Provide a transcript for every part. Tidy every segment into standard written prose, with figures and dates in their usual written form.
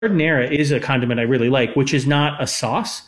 Giardiniera is a condiment I really like, which is not a sauce.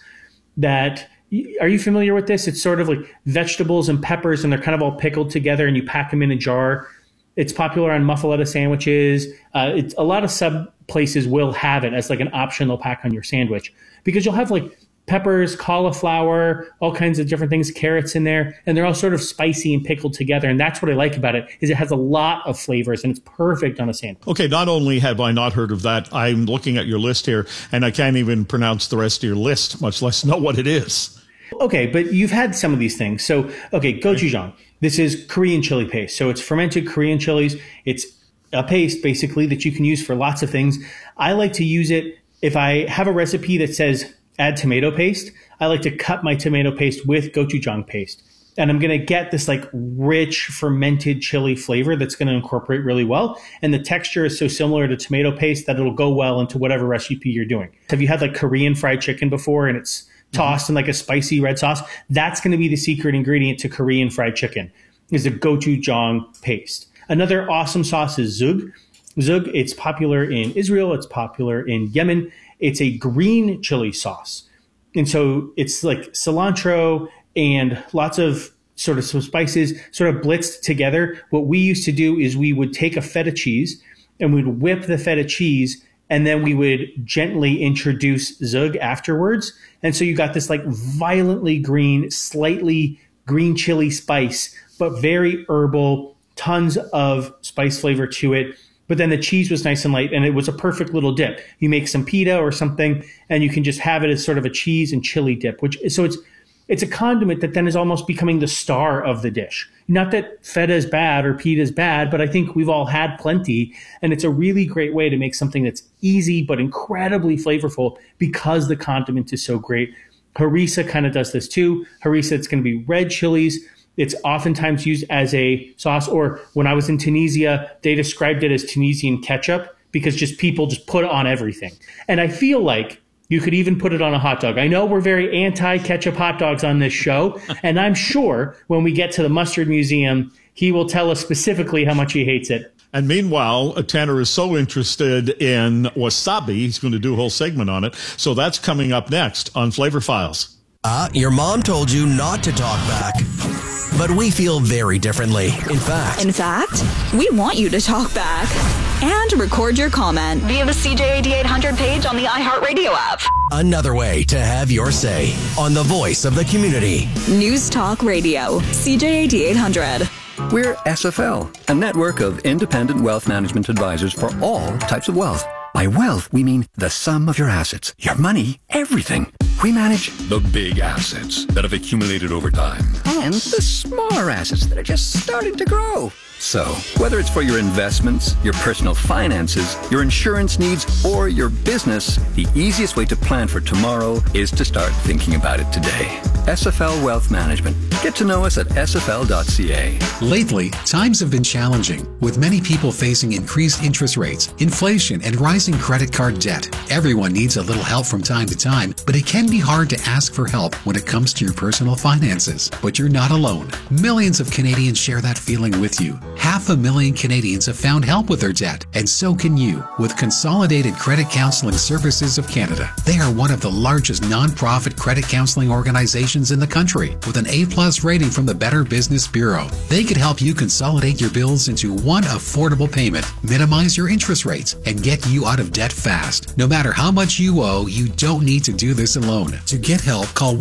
Are you familiar with this? It's sort of like vegetables and peppers, and they're kind of all pickled together, and you pack them in a jar. It's popular on muffaletta sandwiches. A lot of sub places will have it as like an option they'll pack on your sandwich, because you'll have like peppers, cauliflower, all kinds of different things, carrots in there, and they're all sort of spicy and pickled together. And that's what I like about it, is it has a lot of flavors and it's perfect on a sandwich. Okay, not only have I not heard of that, I'm looking at your list here and I can't even pronounce the rest of your list, much less know what it is. Okay, but you've had some of these things. So, okay, gochujang. This is Korean chili paste. So it's fermented Korean chilies. It's a paste basically that you can use for lots of things. I like to use it if I have a recipe that says add tomato paste. I like to cut my tomato paste with gochujang paste. And I'm going to get this like rich fermented chili flavor that's going to incorporate really well. And the texture is so similar to tomato paste that it'll go well into whatever recipe you're doing. Have you had like Korean fried chicken before and it's tossed in like a spicy red sauce? That's going to be the secret ingredient to Korean fried chicken, is the gochujang paste. Another awesome sauce is zug. Zug, it's popular in Israel. It's popular in Yemen. It's a green chili sauce. And so it's like cilantro and lots of sort of some spices sort of blitzed together. What we used to do is we would take a feta cheese and we'd whip the feta cheese, and then we would gently introduce zug afterwards. And so you got this like violently green, slightly green chili spice, but very herbal, tons of spice flavor to it. But then the cheese was nice and light, and it was a perfect little dip. You make some pita or something, and you can just have it as sort of a cheese and chili dip. So it's a condiment that then is almost becoming the star of the dish. Not that feta is bad or pita is bad, but I think we've all had plenty, and it's a really great way to make something that's easy but incredibly flavorful because the condiment is so great. Harissa kind of does this too. Harissa, it's going to be red chilies. It's oftentimes used as a sauce, or when I was in Tunisia, they described it as Tunisian ketchup because people just put it on everything. And I feel like you could even put it on a hot dog. I know we're very anti-ketchup hot dogs on this show, and I'm sure when we get to the Mustard Museum, he will tell us specifically how much he hates it. And meanwhile, Tanner is so interested in wasabi, he's going to do a whole segment on it. So that's coming up next on Flavor Files. Your mom told you not to talk back. But we feel very differently. In fact, we want you to talk back and record your comment via the CJAD 800 page on the iHeartRadio app. Another way to have your say on the voice of the community. News Talk Radio, CJAD 800. We're SFL, a network of independent wealth management advisors for all types of wealth. By wealth, we mean the sum of your assets, your money, everything. We manage the big assets that have accumulated over time and the smaller assets that are just starting to grow. So, whether it's for your investments, your personal finances, your insurance needs, or your business, the easiest way to plan for tomorrow is to start thinking about it today. SFL Wealth Management. Get to know us at sfl.ca. Lately, times have been challenging, with many people facing increased interest rates, inflation, and rising credit card debt. Everyone needs a little help from time to time, but it can be hard to ask for help when it comes to your personal finances. But you're not alone. Millions of Canadians share that feeling with you. 500,000 Canadians have found help with their debt, and so can you with Consolidated Credit Counseling Services of Canada. They are one of the largest non-profit credit counseling organizations in the country, with an A+ rating from the Better Business Bureau. They could help you consolidate your bills into one affordable payment, minimize your interest rates, and get you out of debt fast. No matter how much you owe, you don't need to do this alone. To get help, call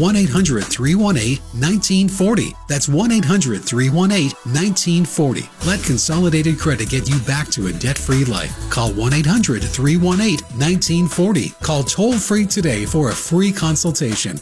1-800-318-1940. That's 1-800-318-1940. Let Consolidated Credit get you back to a debt-free life. Call 1-800-318-1940. Call toll-free today for a free consultation.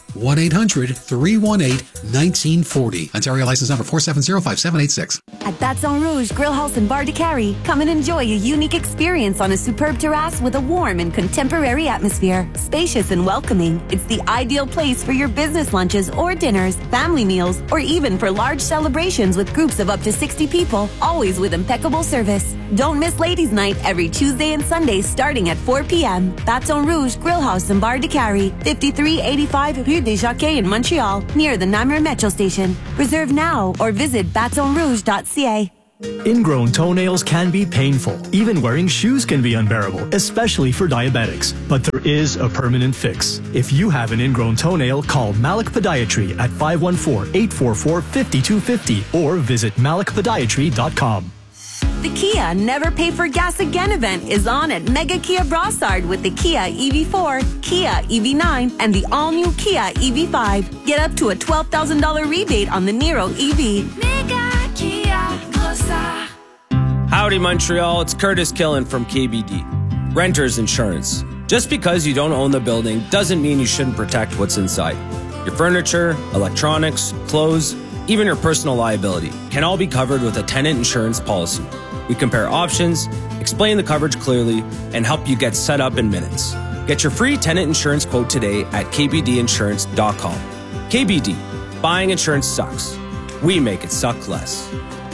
1-800-318-1940. Ontario license number 4705786. At Baton Rouge Grill House and Bar de Carrie, come and enjoy a unique experience on a superb terrace with a warm and contemporary atmosphere. Spacious and welcoming, it's the ideal place for your business lunches or dinners, family meals, or even for large celebrations with groups of up to 60 people, always with impeccable service. Don't miss Ladies' Night every Tuesday and Sunday starting at 4 p.m. Baton Rouge Grill House and Bar de Carrie, 5385 Rue des Jockeys in Montreal, near the Namur Metro Station. Reserve now or visit batonrouge.ca. Ingrown toenails can be painful. Even wearing shoes can be unbearable, especially for diabetics. But there is a permanent fix. If you have an ingrown toenail, call Malik Podiatry at 514-844-5250 or visit malikpodiatry.com. The Kia Never Pay for Gas Again event is on at Mega Kia Brossard with the Kia EV4, Kia EV9, and the all-new Kia EV5. Get up to a $12,000 rebate on the Niro EV. Mega Kia Brossard. Howdy, Montreal. It's Curtis Killen from KBD. Renters Insurance. Just because you don't own the building doesn't mean you shouldn't protect what's inside. Your furniture, electronics, clothes, even your personal liability can all be covered with a tenant insurance policy. We compare options, explain the coverage clearly, and help you get set up in minutes. Get your free tenant insurance quote today at kbdinsurance.com. KBD. Buying insurance sucks. We make it suck less.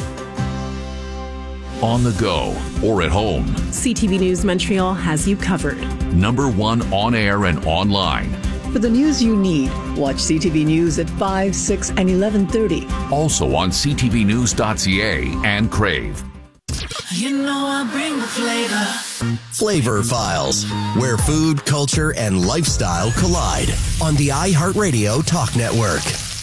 On the go or at home, CTV News Montreal has you covered. #1 on air and online. For the news you need, watch CTV News at 5, 6, and 11:30. Also on ctvnews.ca and Crave. You know I bring the flavor. Flavor Files, where food, culture, and lifestyle collide on the iHeartRadio Talk Network.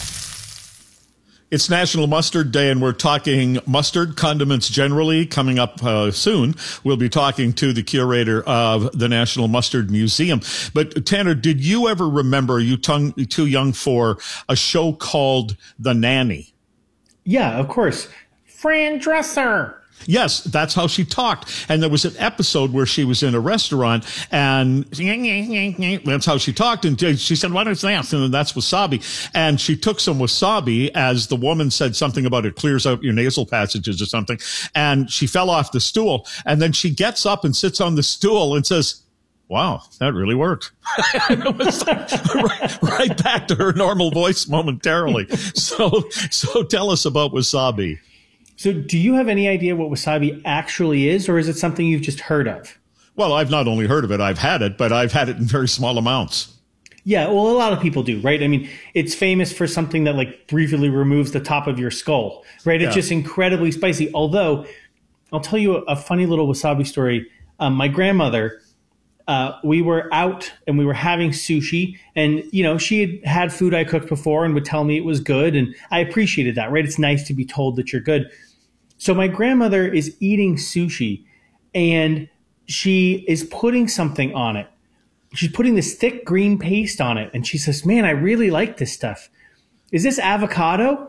It's National Mustard Day, and we're talking mustard, condiments generally. Coming up soon, we'll be talking to the curator of the National Mustard Museum. But Tanner, did you ever remember, you too young for, a show called The Nanny? Yeah, of course. Fran Dresser. Yes, that's how she talked. And there was an episode where she was in a restaurant and that's how she talked. And she said, "What is that?" And that's wasabi. And she took some wasabi as the woman said something about it clears out your nasal passages or something. And she fell off the stool. And then she gets up and sits on the stool and says, "Wow, that really worked." It was right back to her normal voice momentarily. So tell us about wasabi. So do you have any idea what wasabi actually is, or is it something you've just heard of? Well, I've not only heard of it, I've had it, but I've had it in very small amounts. Yeah, well, a lot of people do, right? I mean, it's famous for something that like briefly removes the top of your skull, right? It's just incredibly spicy. Although, I'll tell you a funny little wasabi story. My grandmother, we were out and we were having sushi, and she had food I cooked before and would tell me it was good, and I appreciated that, right? It's nice to be told that you're good. So my grandmother is eating sushi and she is putting something on it. She's putting this thick green paste on it, and she says, "Man, I really like this stuff. Is this avocado?"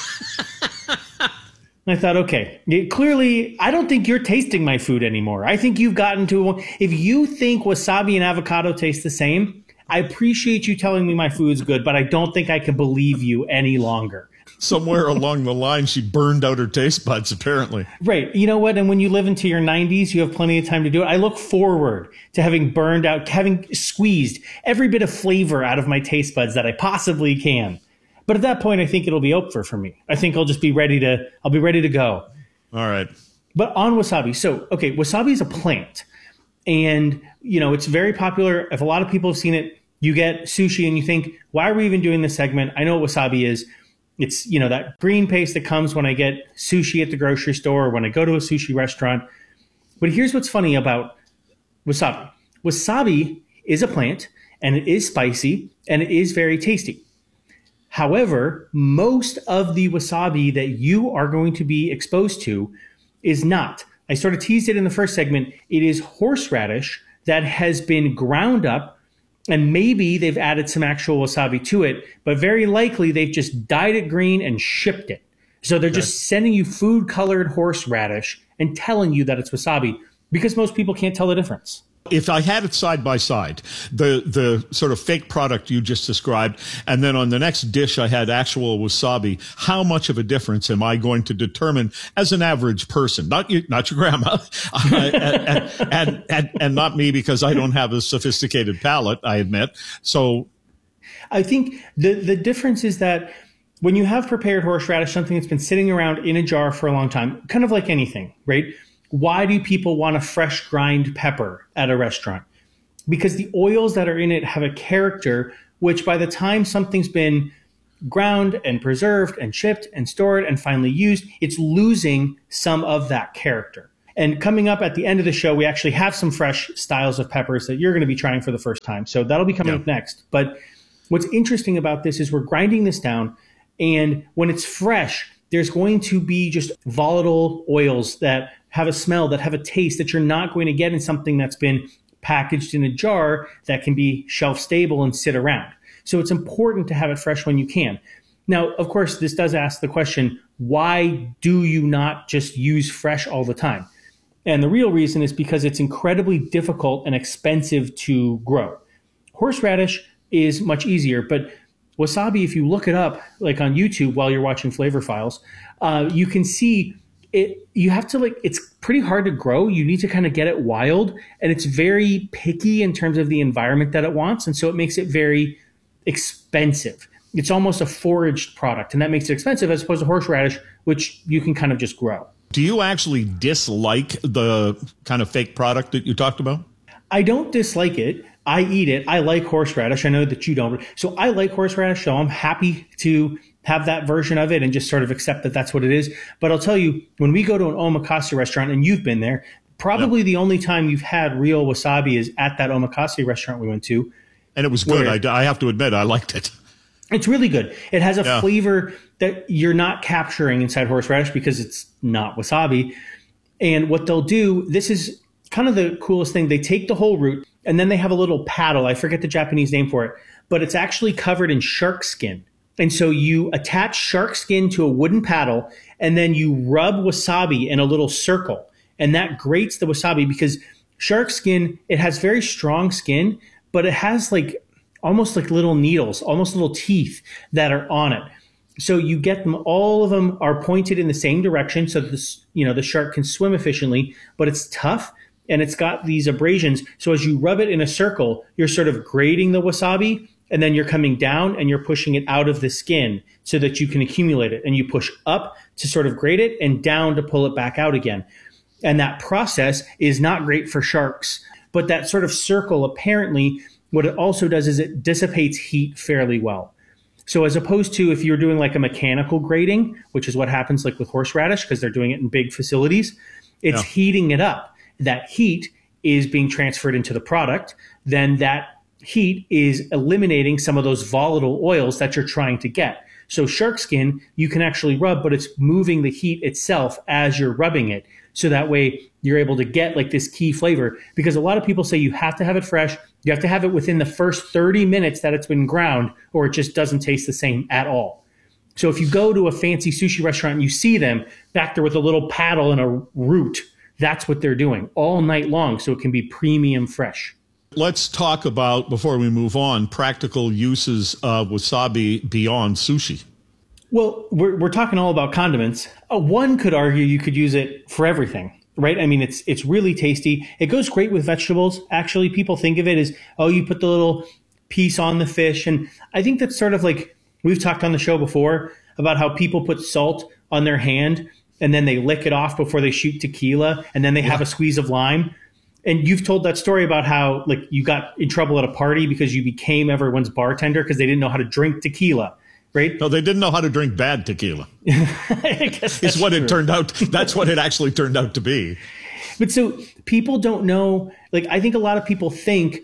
And I thought, okay, clearly, I don't think you're tasting my food anymore. I think you've gotten to, if you think wasabi and avocado taste the same, I appreciate you telling me my food's good, but I don't think I can believe you any longer. Somewhere along the line, she burned out her taste buds, apparently. Right. You know what? And when you live into your 90s, you have plenty of time to do it. I look forward to having burned out, having squeezed every bit of flavor out of my taste buds that I possibly can. But at that point, I think it'll be over for me. I think I'll be ready to go. All right. But on wasabi. So, okay, wasabi is a plant. And, it's very popular. If a lot of people have seen it, you get sushi and you think, why are we even doing this segment? I know what wasabi is. It's, that green paste that comes when I get sushi at the grocery store or when I go to a sushi restaurant. But here's what's funny about wasabi. Wasabi is a plant, and it is spicy, and it is very tasty. However, most of the wasabi that you are going to be exposed to is not. I sort of teased it in the first segment. It is horseradish that has been ground up, and maybe they've added some actual wasabi to it, but very likely they've just dyed it green and shipped it. So they're just sending you food-colored horseradish and telling you that it's wasabi because most people can't tell the difference. If I had it side by side, the sort of fake product you just described, and then on the next dish I had actual wasabi, how much of a difference am I going to determine as an average person? Not your grandma, and not me, because I don't have a sophisticated palate, I admit. So I think the difference is that when you have prepared horseradish, something that's been sitting around in a jar for a long time, kind of like anything, right? Why do people want a fresh grind pepper at a restaurant? Because the oils that are in it have a character which by the time something's been ground and preserved and shipped and stored and finally used, it's losing some of that character. And coming up at the end of the show, we actually have some fresh styles of peppers that you're going to be trying for the first time. So that'll be coming up next. But what's interesting about this is we're grinding this down, and when it's fresh, there's going to be just volatile oils that have a smell, that have a taste that you're not going to get in something that's been packaged in a jar that can be shelf stable and sit around. So it's important to have it fresh when you can. Now, of course, this does ask the question, why do you not just use fresh all the time? And the real reason is because it's incredibly difficult and expensive to grow. Horseradish is much easier, but wasabi, if you look it up, like on YouTube while you're watching Flavor Files, you can see it. You have to it's pretty hard to grow. You need to kind of get it wild, and it's very picky in terms of the environment that it wants. And so it makes it very expensive. It's almost a foraged product, and that makes it expensive as opposed to horseradish, which you can kind of just grow. Do you actually dislike the kind of fake product that you talked about? I don't dislike it. I eat it. I like horseradish. I know that you don't. So I like horseradish, so I'm happy to have that version of it and just sort of accept that that's what it is. But I'll tell you, when we go to an omakase restaurant, and you've been there, probably the only time you've had real wasabi is at that omakase restaurant we went to. And it was good. I have to admit, I liked it. It's really good. It has a flavor that you're not capturing inside horseradish because it's not wasabi. And what they'll do, this is kind of the coolest thing. They take the whole root, and then they have a little paddle. I forget the Japanese name for it, but it's actually covered in shark skin. And so you attach shark skin to a wooden paddle, and then you rub wasabi in a little circle. And that grates the wasabi because shark skin, it has very strong skin, but it has almost like little needles, almost little teeth that are on it. So you get them, all of them are pointed in the same direction so that the shark can swim efficiently, but it's tough and it's got these abrasions. So as you rub it in a circle, you're sort of grating the wasabi, and then you're coming down and you're pushing it out of the skin so that you can accumulate it. And you push up to sort of grate it and down to pull it back out again. And that process is not great for sharks, but that sort of circle, apparently, what it also does is it dissipates heat fairly well. So as opposed to if you're doing like a mechanical grating, which is what happens like with horseradish because they're doing it in big facilities, it's heating it up. That heat is being transferred into the product. Then that heat is eliminating some of those volatile oils that you're trying to get. So shark skin, you can actually rub, but it's moving the heat itself as you're rubbing it. So that way you're able to get like this key flavor, because a lot of people say you have to have it fresh. You have to have it within the first 30 minutes that it's been ground, or it just doesn't taste the same at all. So if you go to a fancy sushi restaurant and you see them back there with a little paddle and a root, that's what they're doing all night long. So it can be premium fresh. Let's talk about, before we move on, practical uses of wasabi beyond sushi. Well, we're talking all about condiments. One could argue you could use it for everything, right? I mean, it's really tasty. It goes great with vegetables. Actually, people think of it as, you put the little piece on the fish. And I think that's sort of like, we've talked on the show before about how people put salt on their hand and then they lick it off before they shoot tequila, and then they have a squeeze of lime. And you've told that story about how like you got in trouble at a party because you became everyone's bartender because they didn't know how to drink tequila, right? No, they didn't know how to drink bad tequila. I guess that's what true. it turned out. That's what it actually turned out to be. But so people don't know, like I think a lot of people think,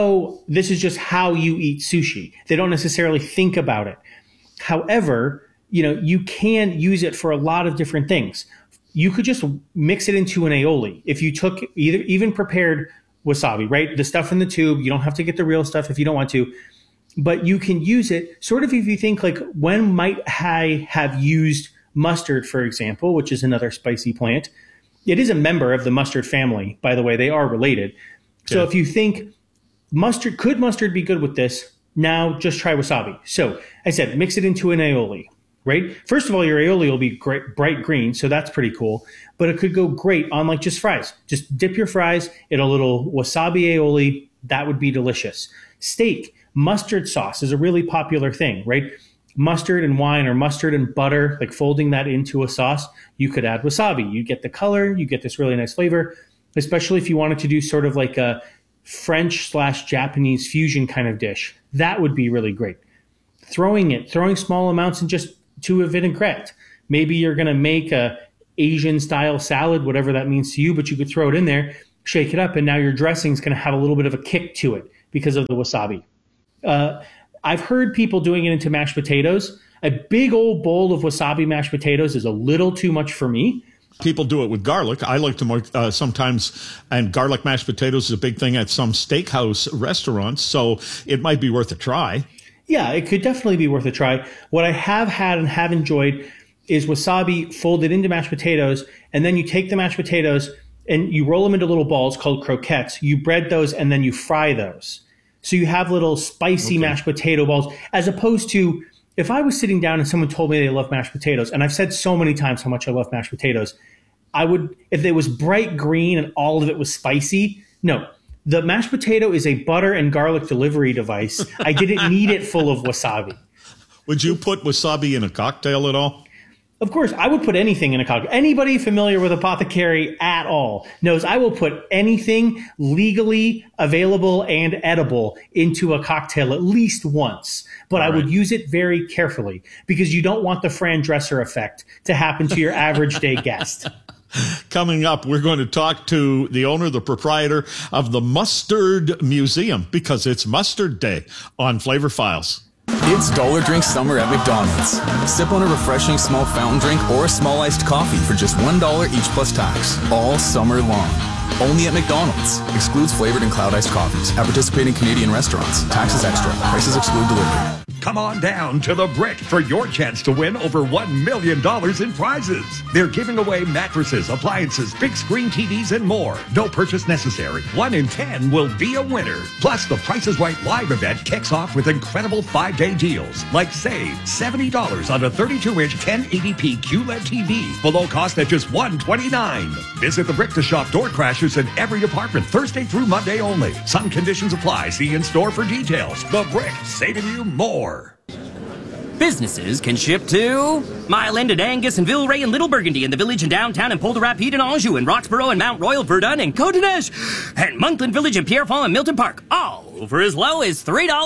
this is just how you eat sushi. They don't necessarily think about it. However, you can use it for a lot of different things. You could just mix it into an aioli. If you took even prepared wasabi, right? The stuff in the tube, you don't have to get the real stuff if you don't want to, but you can use it sort of if you think like, when might I have used mustard, for example, which is another spicy plant. It is a member of the mustard family, by the way, they are related. So if you think could mustard be good with this? Now just try wasabi. So I said, mix it into an aioli. Right? First of all, your aioli will be great, bright green, so that's pretty cool. But it could go great on like just fries. Just dip your fries in a little wasabi aioli. That would be delicious. Steak, mustard sauce is a really popular thing, right? Mustard and wine or mustard and butter, like folding that into a sauce. You could add wasabi. You get the color. You get this really nice flavor, especially if you wanted to do sort of like a French/Japanese fusion kind of dish. That would be really great. throwing small amounts into a vinaigrette. Maybe you're going to make a Asian style salad, whatever that means to you, but you could throw it in there, shake it up, and now your dressing is going to have a little bit of a kick to it because of the wasabi. I've heard people doing it into mashed potatoes. A big old bowl of wasabi mashed potatoes is a little too much for me. People do it with garlic. I like to sometimes, and garlic mashed potatoes is a big thing at some steakhouse restaurants, so it might be worth a try. Yeah, it could definitely be worth a try. What I have had and have enjoyed is wasabi folded into mashed potatoes, and then you take the mashed potatoes and you roll them into little balls called croquettes. You bread those and then you fry those. So you have little spicy mashed potato balls, as opposed to if I was sitting down and someone told me they love mashed potatoes, and I've said so many times how much I love mashed potatoes, I would, if it was bright green and all of it was spicy, no. The mashed potato is a butter and garlic delivery device. I didn't need it full of wasabi. Would you put wasabi in a cocktail at all? Of course, I would put anything in a cocktail. Anybody familiar with apothecary at all knows I will put anything legally available and edible into a cocktail at least once. But I would use it very carefully because you don't want the Fran Dresser effect to happen to your average day guest. Coming up, we're going to talk to the owner, the proprietor of the Mustard Museum, because it's Mustard Day on Flavor Files. It's Dollar Drink Summer at McDonald's. Sip on a refreshing small fountain drink or a small iced coffee for just $1 each plus tax, all summer long. Only at McDonald's. Excludes flavored and cloud iced coffees. At participating Canadian restaurants. Taxes extra. Prices exclude delivery. Come on down to the Brick for your chance to win over $1 million in prizes. They're giving away mattresses, appliances, big screen TVs, and more. No purchase necessary. 1 in 10 will be a winner. Plus, the Price is Right live event kicks off with incredible 5-day deals, like save $70 on a 32-inch 1080p QLED TV, below cost at just $129. Visit the Brick to shop door crashers in every department Thursday through Monday only. Some conditions apply. See in store for details. The Brick, saving you more. Businesses can ship to Mile End and Angus and Villeray and Little Burgundy and the Village and Downtown and Polder Rapide and Anjou and Roxborough and Mount Royal, Verdun and Côte-d'Ivoire and Monkland Village and Pierrefonds and Milton Park, all for as low as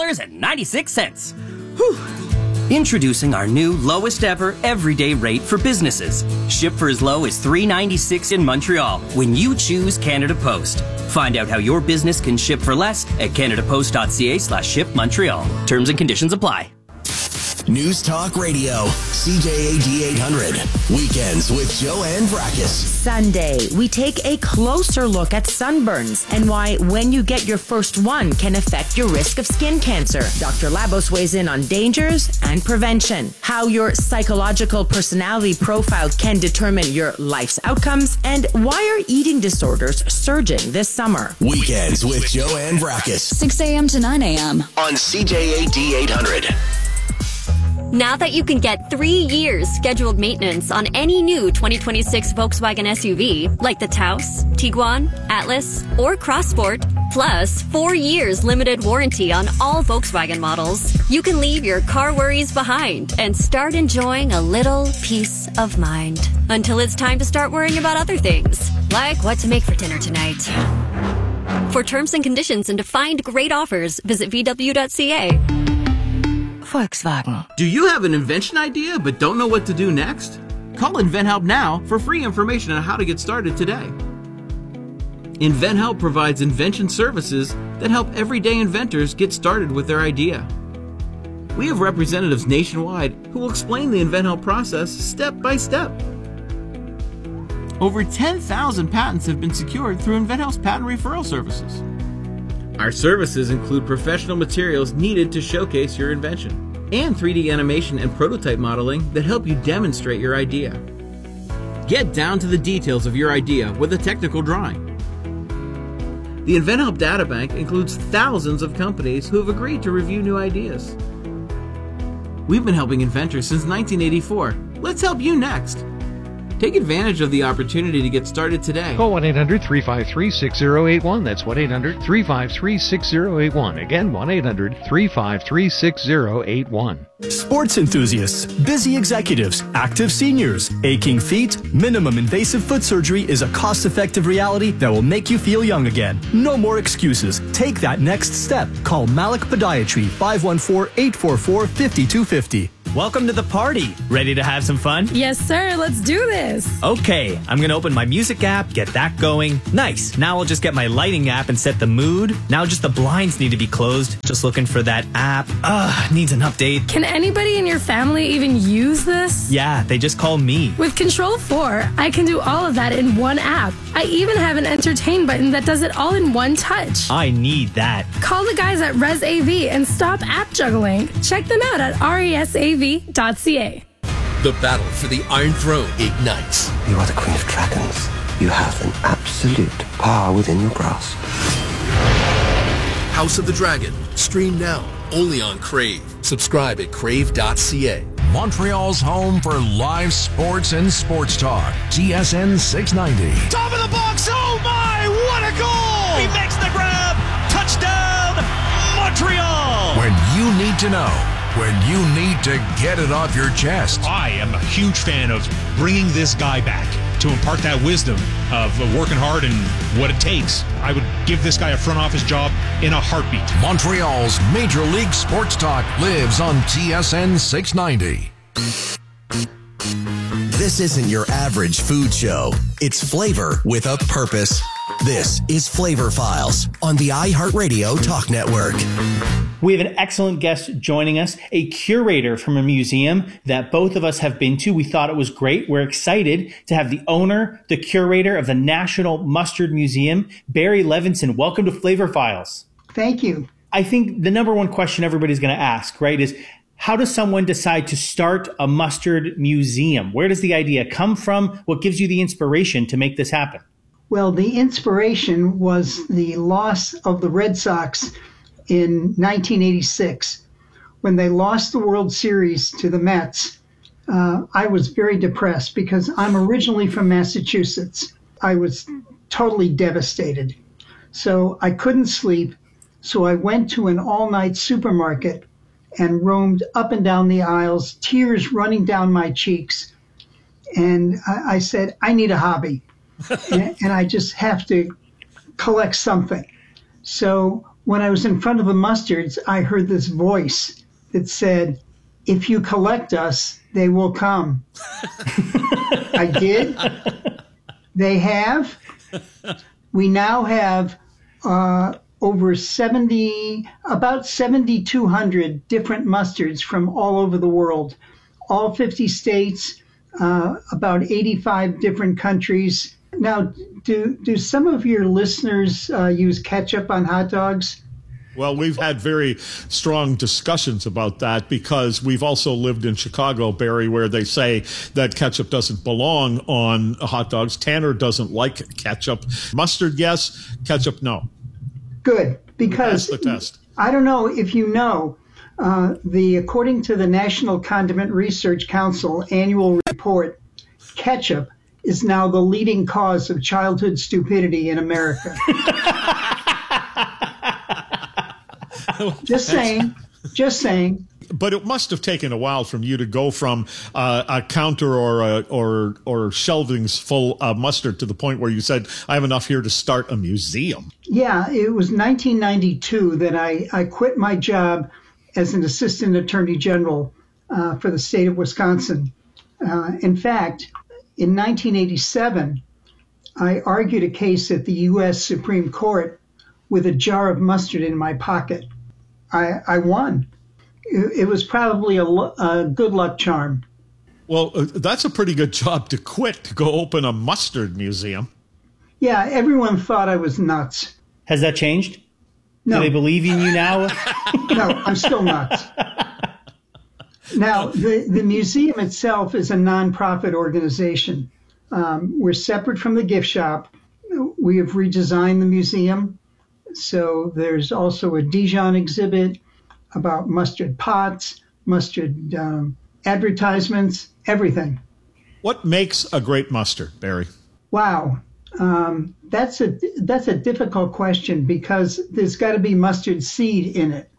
$3.96. Whew. Introducing our new lowest ever everyday rate for businesses. Ship for as low as $3.96 in Montreal when you choose Canada Post. Find out how your business can ship for less at canadapost.ca/shipmontreal. Terms and conditions apply. News Talk Radio, CJAD 800. Weekends with Joanne Vrackus. Sunday, we take a closer look at sunburns and why when you get your first one can affect your risk of skin cancer. Dr. Labos weighs in on dangers and prevention, how your psychological personality profile can determine your life's outcomes, and why are eating disorders surging this summer. Weekends with Joanne Vrackus. 6 a.m. to 9 a.m. on CJAD 800. Now that you can get 3 years scheduled maintenance on any new 2026 Volkswagen SUV, like the Taos, Tiguan, Atlas, or Crossport, plus 4 years limited warranty on all Volkswagen models, you can leave your car worries behind and start enjoying a little peace of mind. Until it's time to start worrying about other things, like what to make for dinner tonight. For terms and conditions and to find great offers, visit VW.ca. Volkswagen. Do you have an invention idea but don't know what to do next? Call InventHelp now for free information on how to get started today. InventHelp provides invention services that help everyday inventors get started with their idea. We have representatives nationwide who will explain the InventHelp process step by step. Over 10,000 patents have been secured through InventHelp's patent referral services. Our services include professional materials needed to showcase your invention and 3D animation and prototype modeling that help you demonstrate your idea. Get down to the details of your idea with a technical drawing. The InventHelp Databank includes thousands of companies who have agreed to review new ideas. We've been helping inventors since 1984. Let's help you next. Take advantage of the opportunity to get started today. Call 1-800-353-6081. That's 1-800-353-6081. Again, 1-800-353-6081. Sports enthusiasts, busy executives, active seniors, aching feet, minimum invasive foot surgery is a cost-effective reality that will make you feel young again. No more excuses. Take that next step. Call Malik Podiatry, 514-844-5250. Welcome to the party. Ready to have some fun? Yes, sir. Let's do this. Okay, I'm going to open my music app, get that going. Nice. Now I'll just get my lighting app and set the mood. Now just the blinds need to be closed. Just looking for that app. Needs an update. Can anybody in your family even use this? Yeah, they just call me. With Control 4, I can do all of that in one app. I even have an entertain button that does it all in one touch. I need that. Call the guys at ResAV and stop app juggling. Check them out at resav.ca. The battle for the Iron Throne ignites. You are the Queen of Dragons. You have an absolute power within your grasp. House of the Dragon. Stream now. Only on Crave. Subscribe at crave.ca. Montreal's home for live sports and sports talk. TSN 690. Top of the box. Oh my, what a goal! He makes the grab. Touchdown, Montreal! When you need to know. When you need to get it off your chest. I am a huge fan of bringing this guy back to impart that wisdom of working hard and what it takes. I would give this guy a front office job in a heartbeat. Montreal's Major League Sports Talk lives on TSN 690. This isn't your average food show. It's flavor with a purpose. This is Flavor Files on the iHeartRadio Talk Network. We have an excellent guest joining us, a curator from a museum that both of us have been to. We thought it was great. We're excited to have the owner, the curator of the National Mustard Museum, Barry Levinson. Welcome to Flavor Files. Thank you. I think the number one question everybody's going to ask, right, is how does someone decide to start a mustard museum? Where does the idea come from? What gives you the inspiration to make this happen? Well, the inspiration was the loss of the Red Sox in 1986. When they lost the World Series to the Mets, I was very depressed because I'm originally from Massachusetts. I was totally devastated. So I couldn't sleep. So I went to an all-night supermarket and roamed up and down the aisles, tears running down my cheeks. And I said, I need a hobby. and I just have to collect something. So when I was in front of the mustards, I heard this voice that said, if you collect us, they will come. I did. They have. We now have about 7,200 different mustards from all over the world, all 50 states, about 85 different countries. Now, do some of your listeners use ketchup on hot dogs? Well, we've had very strong discussions about that because we've also lived in Chicago, Barry, where they say that ketchup doesn't belong on hot dogs. Tanner doesn't like ketchup. Mustard, yes. Ketchup, no. Good, because that's the test. I don't know if you know, according to the National Condiment Research Council annual report, ketchup is now the leading cause of childhood stupidity in America. Just saying. But it must have taken a while from you to go from a counter or shelvings full of mustard to the point where you said, I have enough here to start a museum. Yeah, it was 1992 that I quit my job as an assistant attorney general for the state of Wisconsin. In fact, in 1987, I argued a case at the U.S. Supreme Court with a jar of mustard in my pocket. I won. It was probably a good luck charm. Well, that's a pretty good job to quit to go open a mustard museum. Yeah, everyone thought I was nuts. Has that changed? No. Do they believe in you now? No, I'm still nuts. Now, the museum itself is a nonprofit organization. We're separate from the gift shop. We have redesigned the museum. So there's also a Dijon exhibit about mustard pots, mustard advertisements, everything. What makes a great mustard, Barry? Wow. That's a difficult question because there's got to be mustard seed in it.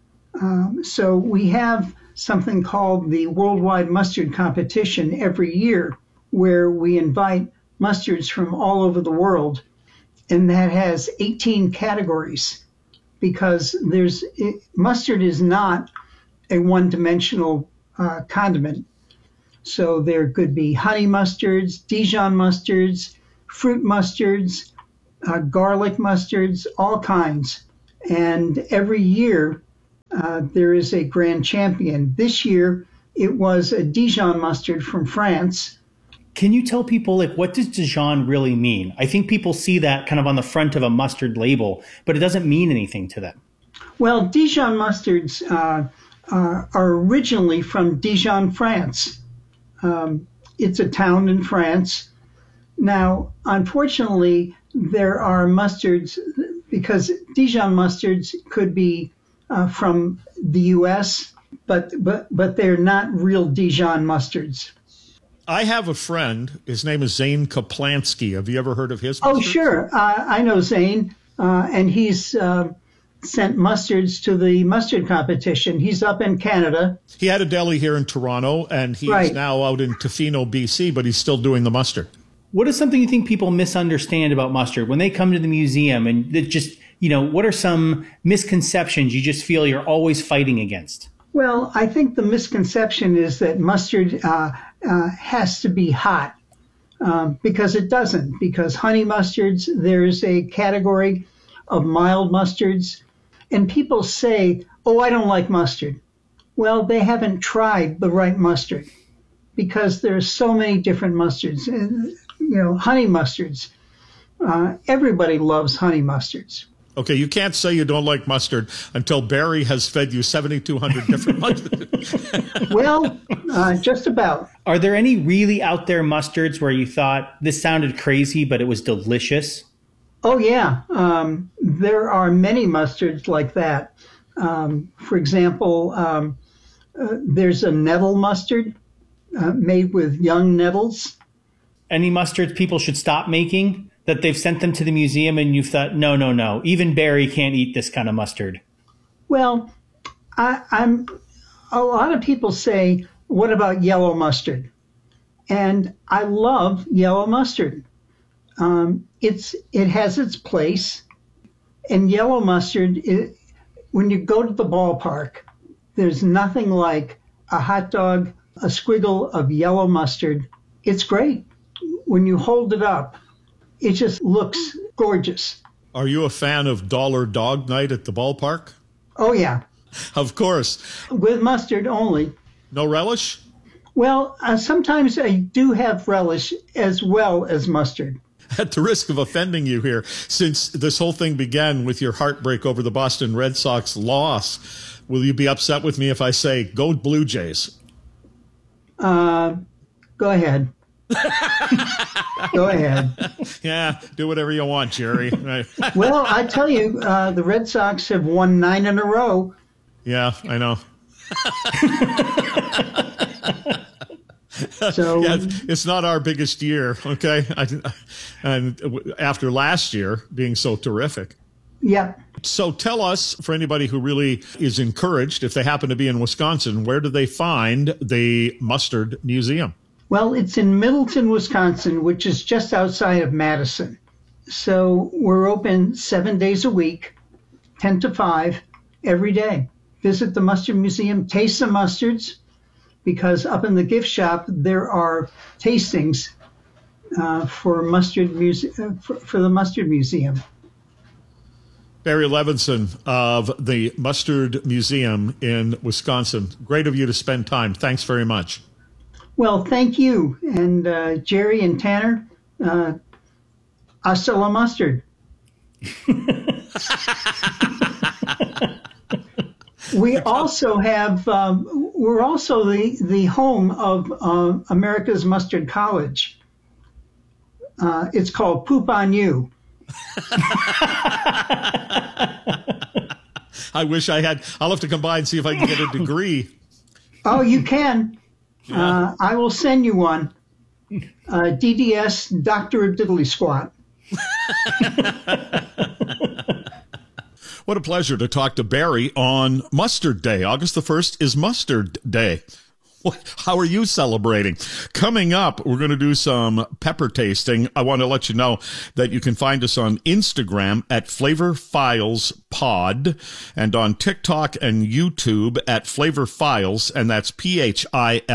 So we have something called the Worldwide Mustard Competition every year, where we invite mustards from all over the world, and that has 18 categories because mustard is not a one-dimensional condiment. So there could be honey mustards, Dijon mustards, fruit mustards, garlic mustards, all kinds. And every year there is a grand champion. This year it was a Dijon mustard from France. Can you tell people, what does Dijon really mean? I think people see that kind of on the front of a mustard label, but it doesn't mean anything to them. Well, Dijon mustards are originally from Dijon, France. It's a town in France. Now, unfortunately, there are mustards, because Dijon mustards could be from the U.S., but they're not real Dijon mustards. I have a friend. His name is Zane Kaplansky. Have you ever heard of his mustards? Oh, sure. I know Zane, and he's sent mustards to the mustard competition. He's up in Canada. He had a deli here in Toronto, and he's now out in Tofino, BC, but he's still doing the mustard. What is something you think people misunderstand about mustard when they come to the museum, and it just, what are some misconceptions you just feel you're always fighting against? Well, I think the misconception is that mustard has to be hot, because it doesn't. Because honey mustards, there's a category of mild mustards, and people say, "Oh, I don't like mustard." Well, they haven't tried the right mustard, because there's so many different mustards. Honey mustards. Everybody loves honey mustards. Okay, you can't say you don't like mustard until Barry has fed you 7,200 different mustards. Well, just about. Are there any really out there mustards where you thought this sounded crazy, but it was delicious? Oh, yeah. There are many mustards like that. For example, there's a nettle mustard made with young nettles. Any mustards people should stop making that they've sent them to the museum and you've thought, no, even Barry can't eat this kind of mustard? Well, a lot of people say, what about yellow mustard? And I love yellow mustard. It has its place. And yellow mustard, when you go to the ballpark, there's nothing like a hot dog, a squiggle of yellow mustard. It's great. When you hold it up, it just looks gorgeous. Are you a fan of Dollar Dog Night at the ballpark? Oh, yeah. Of course. With mustard only. No relish? Well, sometimes I do have relish as well as mustard. At the risk of offending you here, since this whole thing began with your heartbreak over the Boston Red Sox loss, will you be upset with me if I say, go Blue Jays? Go ahead. Go ahead. Yeah, do whatever you want, Jerry. Well, I tell you, the Red Sox have won 9 in a row. Yeah, I know. So yeah, it's not our biggest year, okay? And after last year being so terrific. Yeah. So tell us, for anybody who really is encouraged, if they happen to be in Wisconsin, where do they find the Mustard Museum? Well, it's in Middleton, Wisconsin, which is just outside of Madison. So we're open 7 days a week, 10 to 5, every day. Visit the Mustard Museum, taste the mustards, because up in the gift shop, there are tastings for the Mustard Museum. Barry Levinson of the Mustard Museum in Wisconsin. Great of you to spend time. Thanks very much. Well, thank you. And Jerry and Tanner, hasta la mustard. We also have, we're also the home of America's Mustard College. It's called Poop on You. I wish I had. I'll have to come by and see if I can get a degree. Oh, you can. I will send you one. DDS, Dr. Diddley Squat. What a pleasure to talk to Barry on Mustard Day. August the 1st is Mustard Day. How are you celebrating? Coming up, we're going to do some pepper tasting. I want to let you know that you can find us on Instagram at Flavor Files Pod and on TikTok and YouTube at Flavor Files, and that's Philes.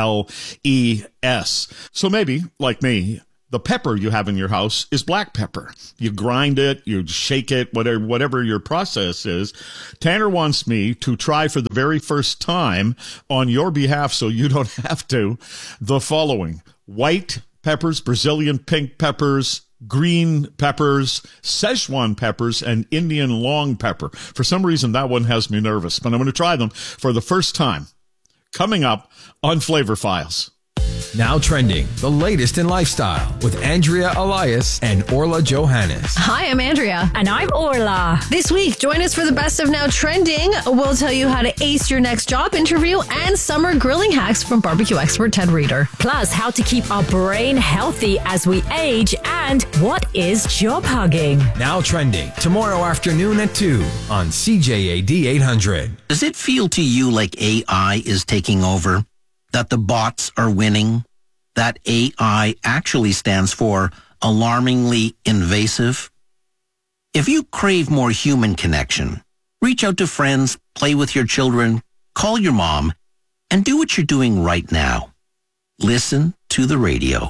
So maybe, like me, the pepper you have in your house is black pepper. You grind it, you shake it, whatever your process is. Tanner wants me to try for the very first time on your behalf, so you don't have to, the following: white peppers, Brazilian pink peppers, green peppers, Szechuan peppers, and Indian long pepper. For some reason, that one has me nervous, but I'm going to try them for the first time. Coming up on Flavor Files. Now trending, the latest in lifestyle with Andrea Elias and Orla Johannes. Hi, I'm Andrea. And I'm Orla. This week, join us for the best of Now Trending. We'll tell you how to ace your next job interview and summer grilling hacks from barbecue expert Ted Reeder. Plus, how to keep our brain healthy as we age and what is job hugging. Now Trending, tomorrow afternoon at 2 on CJAD 800. Does it feel to you like AI is taking over? That the bots are winning? That AI actually stands for alarmingly invasive? If you crave more human connection, reach out to friends, play with your children, call your mom, and do what you're doing right now. Listen to the radio.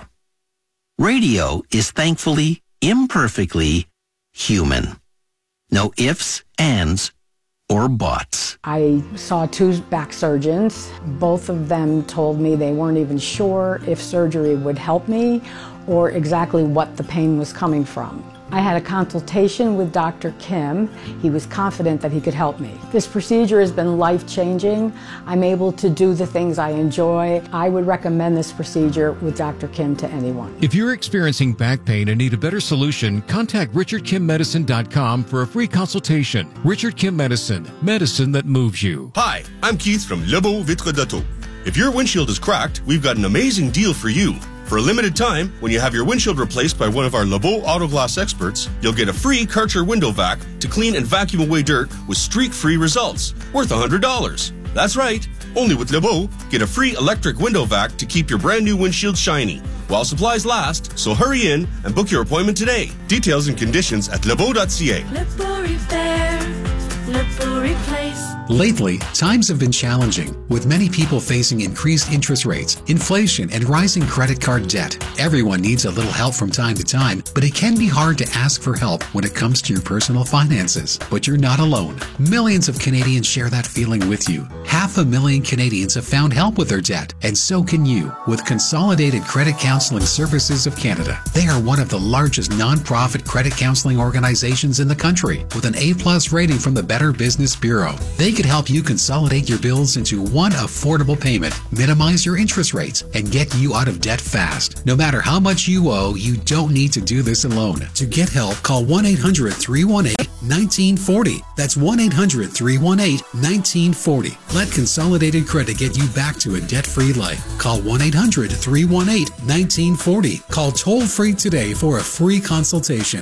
Radio is thankfully, imperfectly human. No ifs, ands, or bots. I saw 2 back surgeons. Both of them told me they weren't even sure if surgery would help me or exactly what the pain was coming from. I had a consultation with Dr. Kim. He was confident that he could help me. This procedure has been life-changing. I'm able to do the things I enjoy. I would recommend this procedure with Dr. Kim to anyone. If you're experiencing back pain and need a better solution, contact RichardKimMedicine.com for a free consultation. Richard Kim Medicine, medicine that moves you. Hi, I'm Keith from Le Beau Vitre d'Auto. If your windshield is cracked, we've got an amazing deal for you. For a limited time, when you have your windshield replaced by one of our Le Beau Auto Glass experts, you'll get a free Karcher window vac to clean and vacuum away dirt with streak-free results, worth $100. That's right. Only with Le Beau, get a free electric window vac to keep your brand new windshield shiny while supplies last, so hurry in and book your appointment today. Details and conditions at lebeau.ca. Le Beau Repair, Le Beau Replace. Lately, times have been challenging, with many people facing increased interest rates, inflation, and rising credit card debt. Everyone needs a little help from time to time, but it can be hard to ask for help when it comes to your personal finances. But you're not alone. Millions of Canadians share that feeling with you. 500,000 Canadians have found help with their debt, and so can you with Consolidated Credit Counseling Services of Canada. They are one of the largest non-profit credit counseling organizations in the country, with an A+ rating from the Better Business Bureau. They could help you consolidate your bills into one affordable payment, minimize your interest rates, and get you out of debt fast. No matter how much you owe, you don't need to do this alone. To get help, call 1-800-318-1940. That's 1-800-318-1940. Let Consolidated Credit get you back to a debt-free life. Call 1-800-318-1940. Call toll-free today for a free consultation.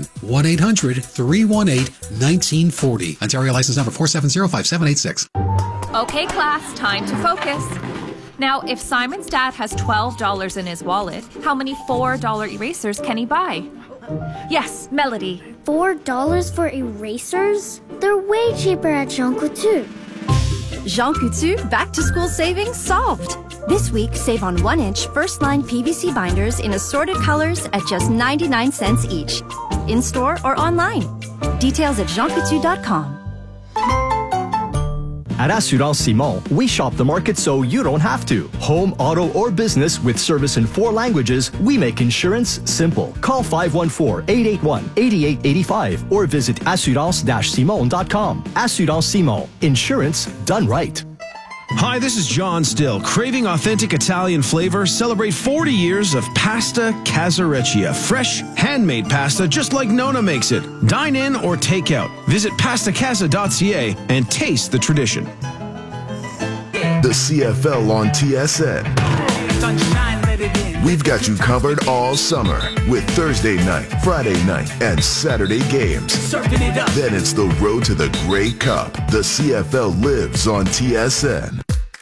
1-800-318-1940. Ontario license number 4705786. Okay, class, time to focus. Now, if Simon's dad has $12 in his wallet, how many $4 erasers can he buy? Yes, Melody. $4 for erasers? They're way cheaper at Jean Coutu. Jean Coutu back-to-school savings solved. This week, save on 1-inch first-line PVC binders in assorted colors at just 99 cents each. In-store or online. Details at jeancoutu.com. At Assurance Simon, we shop the market so you don't have to. Home, auto, or business with service in 4 languages, we make insurance simple. Call 514-881-8885 or visit assurance-simon.com. Assurance Simon. Insurance done right. Hi, this is John Still. Craving authentic Italian flavor? Celebrate 40 years of Pasta Casareccia. Fresh, handmade pasta just like Nona makes it. Dine in or take out. Visit pastacasa.ca and taste the tradition. The CFL on TSN. We've got you covered all summer with Thursday night, Friday night, and Saturday games. Then it's the road to the Grey Cup. The CFL lives on TSN.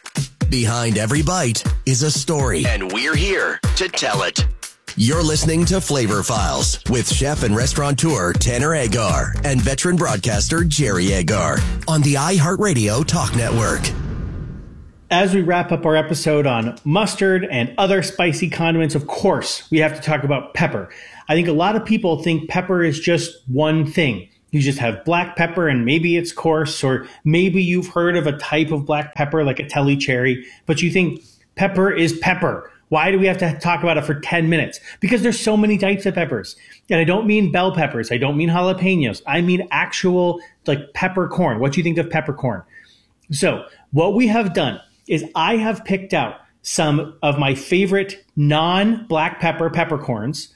Behind every bite is a story, and we're here to tell it. You're listening to Flavor Files with chef and restaurateur Tanner Agar and veteran broadcaster Jerry Agar on the iHeartRadio Talk Network. As we wrap up our episode on mustard and other spicy condiments, of course, we have to talk about pepper. I think a lot of people think pepper is just one thing. You just have black pepper and maybe it's coarse, or maybe you've heard of a type of black pepper like a Telly cherry, but you think pepper is pepper. Why do we have to talk about it for 10 minutes? Because there's so many types of peppers. And I don't mean bell peppers. I don't mean jalapenos. I mean actual like peppercorn. What do you think of peppercorn? So what we have done is I have picked out some of my favorite non-black pepper peppercorns,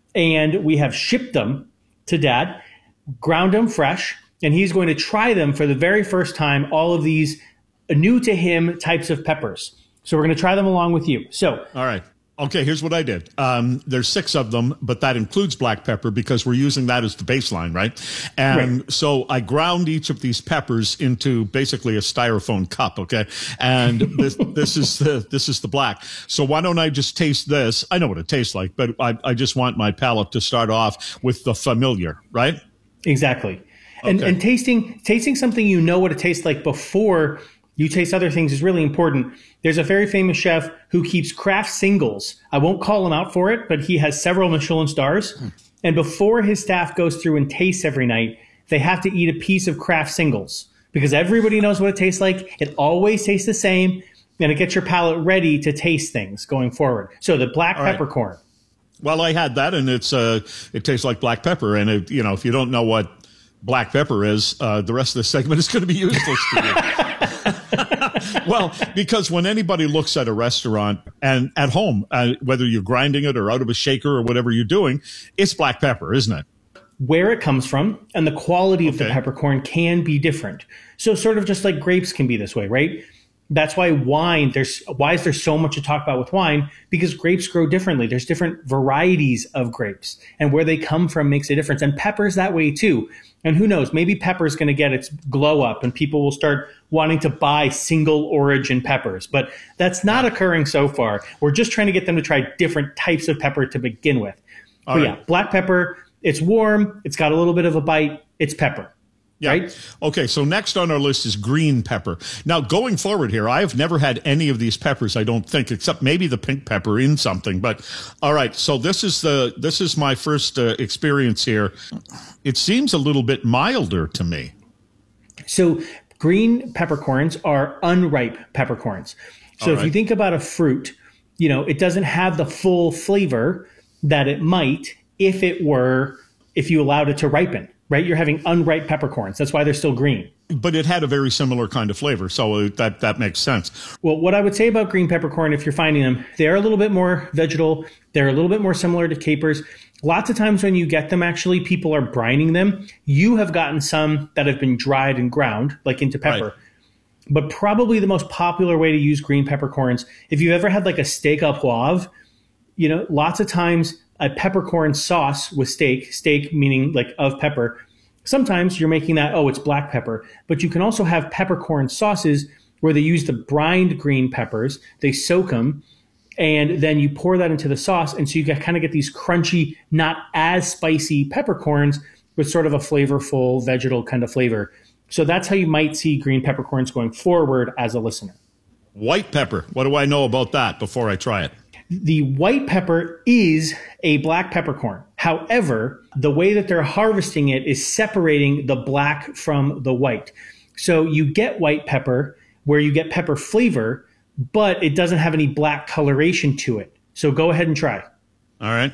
and we have shipped them to Dad, ground them fresh, and he's going to try them for the very first time, all of these new to him types of peppers. So we're going to try them along with you. So, all right. Okay, here's what I did. There's 6 of them, but that includes black pepper because we're using that as the baseline, right? And right. So I ground each of these peppers into basically a styrofoam cup, okay? And this is the black. So why don't I just taste this? I know what it tastes like, but I just want my palate to start off with the familiar, right? Exactly. Okay. And tasting something you know what it tastes like before you taste other things is really important. There's a very famous chef who keeps Kraft singles. I won't call him out for it, but he has several Michelin stars. And before his staff goes through and tastes every night, they have to eat a piece of Kraft singles because everybody knows what it tastes like. It always tastes the same, and it gets your palate ready to taste things going forward. So the black peppercorn. Well, I had that, and it tastes like black pepper. And if you don't know what black pepper is, the rest of the segment is going to be useless to you. Well, because when anybody looks at a restaurant and at home, whether you're grinding it or out of a shaker or whatever you're doing, it's black pepper, isn't it? Where it comes from and the quality of the peppercorn can be different. So sort of just like grapes can be this way, right? That's why why is there so much to talk about with wine? Because grapes grow differently. There's different varieties of grapes, and where they come from makes a difference. And pepper's that way too. And who knows, maybe pepper's going to get its glow up and people will start wanting to buy single origin peppers. But that's not occurring so far. We're just trying to get them to try different types of pepper to begin with. But yeah, black pepper, it's warm, it's got a little bit of a bite, it's pepper. Yeah. Right? Okay, so next on our list is green pepper. Now, going forward here, I have never had any of these peppers, I don't think, except maybe the pink pepper in something. But all right, so this is my first experience here. It seems a little bit milder to me. So green peppercorns are unripe peppercorns. So if you think about a fruit, it doesn't have the full flavor that it might if you allowed it to ripen. Right? You're having unripe peppercorns. That's why they're still green. But it had a very similar kind of flavor, so that makes sense. Well, what I would say about green peppercorn, if you're finding them, they're a little bit more vegetal. They're a little bit more similar to capers. Lots of times when you get them, actually, people are brining them. You have gotten some that have been dried and ground, like into pepper. Right. But probably the most popular way to use green peppercorns, if you ever had like a steak au poivre, lots of times a peppercorn sauce with steak meaning like of pepper. Sometimes you're making that, it's black pepper, but you can also have peppercorn sauces where they use the brined green peppers, they soak them, and then you pour that into the sauce. And so you kind of get these crunchy, not as spicy peppercorns with sort of a flavorful vegetal kind of flavor. So that's how you might see green peppercorns going forward as a listener. White pepper. What do I know about that before I try it? The white pepper is a black peppercorn. However, the way that they're harvesting it is separating the black from the white. So you get white pepper where you get pepper flavor, but it doesn't have any black coloration to it. So go ahead and try. All right.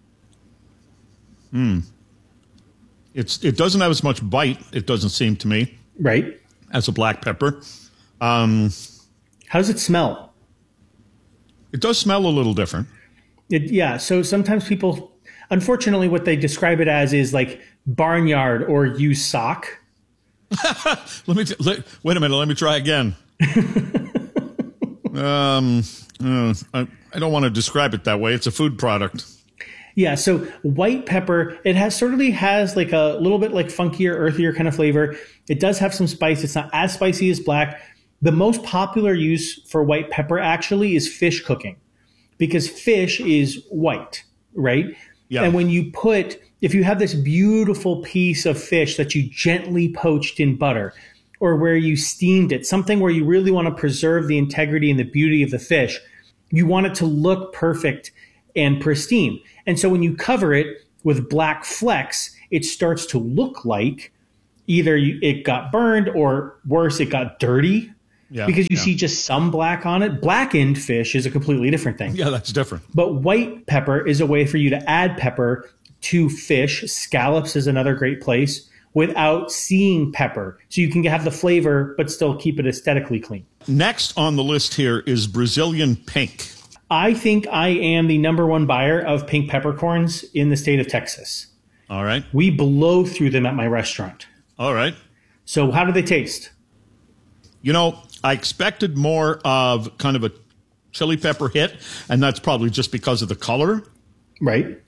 It doesn't have as much bite, it doesn't seem to me. Right. As a black pepper. How does it smell? It does smell a little different. So sometimes people, unfortunately, what they describe it as is like barnyard or used sock. Wait a minute. Let me try again. I don't want to describe it that way. It's a food product. Yeah, so white pepper, certainly has like a little bit like funkier, earthier kind of flavor. It does have some spice. It's not as spicy as black. The most popular use for white pepper actually is fish cooking, because fish is white, right? Yeah. And when if you have this beautiful piece of fish that you gently poached in butter, or where you steamed it, something where you really want to preserve the integrity and the beauty of the fish, you want it to look perfect and pristine. And so when you cover it with black flecks, it starts to look like either it got burned, or worse, it got dirty, because you see just some black on it. Blackened fish is a completely different thing. Yeah, that's different. But white pepper is a way for you to add pepper to fish. Scallops is another great place, without seeing pepper. So you can have the flavor, but still keep it aesthetically clean. Next on the list here is Brazilian pink. I think I am the number one buyer of pink peppercorns in the state of Texas. All right. We blow through them at my restaurant. All right. So how do they taste? You know, I expected more of kind of a chili pepper hit, and that's probably just because of the color. Right.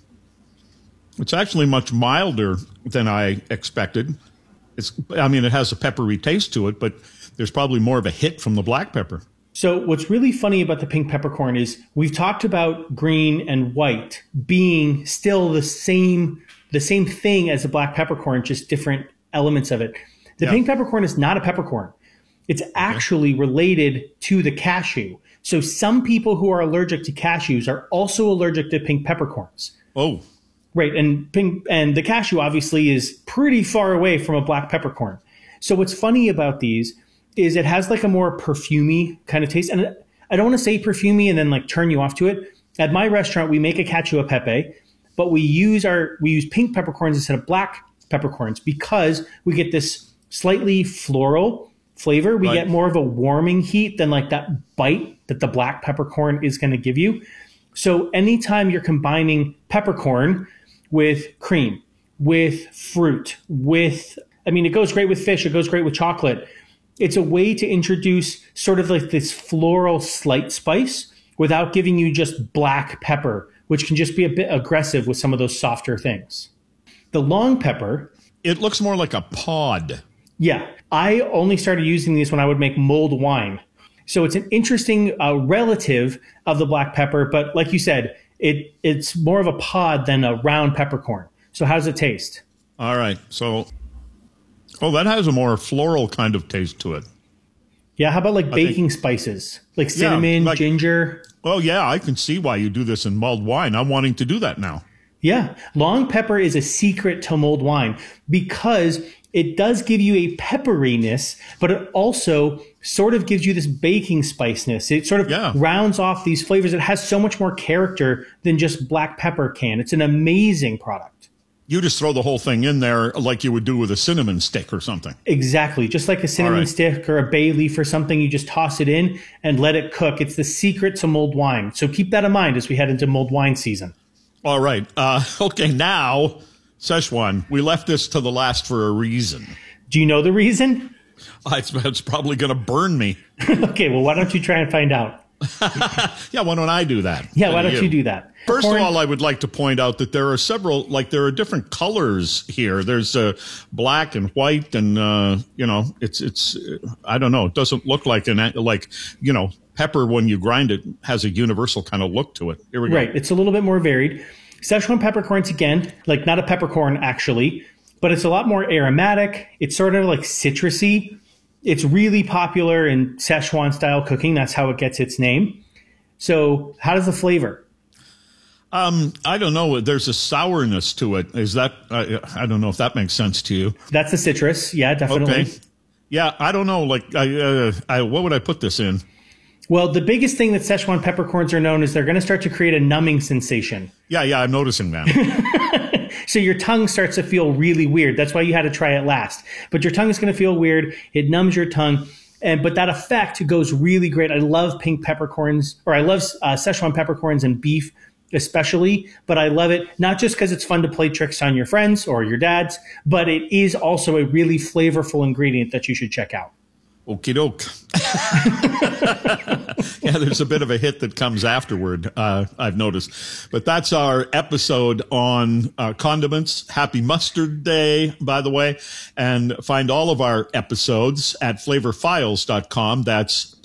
It's actually much milder than I expected. It has a peppery taste to it, but there's probably more of a hit from the black pepper. So what's really funny about the pink peppercorn is we've talked about green and white being still the same thing as the black peppercorn, just different elements of it. The pink peppercorn is not a peppercorn. It's actually related to the cashew. So some people who are allergic to cashews are also allergic to pink peppercorns. Oh. Right, and the cashew obviously is pretty far away from a black peppercorn. So what's funny about these is it has like a more perfumey kind of taste. And I don't want to say perfumey and then like turn you off to it. At my restaurant, we make a cacio e pepe, but we use pink peppercorns instead of black peppercorns because we get this slightly floral flavor. We get more of a warming heat than like that bite that the black peppercorn is going to give you. So anytime you're combining peppercorn with cream, with fruit, it goes great with fish, it goes great with chocolate. It's a way to introduce sort of like this floral slight spice without giving you just black pepper, which can just be a bit aggressive with some of those softer things. The long pepper. It looks more like a pod. Yeah. I only started using these when I would make mulled wine. So it's an interesting relative of the black pepper, but like you said, it's more of a pod than a round peppercorn. So how does it taste? All right. So, that has a more floral kind of taste to it. Yeah, how about like baking spices? Like cinnamon, ginger? Oh, yeah, I can see why you do this in mulled wine. I'm wanting to do that now. Yeah, long pepper is a secret to mulled wine because it does give you a pepperiness, but it also sort of gives you this baking spiciness. It sort of rounds off these flavors. It has so much more character than just black pepper can. It's an amazing product. You just throw the whole thing in there like you would do with a cinnamon stick or something. Exactly. Just like a cinnamon stick or a bay leaf or something, you just toss it in and let it cook. It's the secret to mulled wine. So keep that in mind as we head into mulled wine season. All right. Okay, now, Szechuan, we left this to the last for a reason. Do you know the reason? It's probably going to burn me. Okay, well, why don't you try and find out? Yeah, why don't I do that? Yeah, why don't you do that? First of all, I would like to point out that there are different colors here. There's black and white, and it's I don't know. It doesn't look like pepper when you grind it has a universal kind of look to it. Here we go. Right, it's a little bit more varied. Szechuan peppercorns, again, like not a peppercorn actually, but it's a lot more aromatic. It's sort of like citrusy. It's really popular in Szechuan style cooking. That's how it gets its name. So how does the flavor? I don't know. There's a sourness to it. Is that, I don't know if that makes sense to you. That's the citrus. Yeah, definitely. Okay. Yeah, I don't know. Like, what would I put this in? Well, the biggest thing that Szechuan peppercorns are known is they're going to start to create a numbing sensation. Yeah, I'm noticing that. So your tongue starts to feel really weird. That's why you had to try it last. But your tongue is going to feel weird. It numbs your tongue. But that effect goes really great. I love pink peppercorns, or I love Szechuan peppercorns and beef especially. But I love it not just because it's fun to play tricks on your friends or your dads, but it is also a really flavorful ingredient that you should check out. Okie doke. Yeah, there's a bit of a hit that comes afterward, I've noticed. But that's our episode on condiments. Happy Mustard Day, by the way. And find all of our episodes at flavorfiles.com. That's